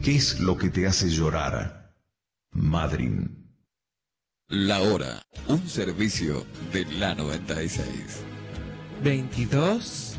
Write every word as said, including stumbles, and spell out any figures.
¿Qué es lo que te hace llorar? Madryn. La hora, un servicio de la noventa y seis. veintidós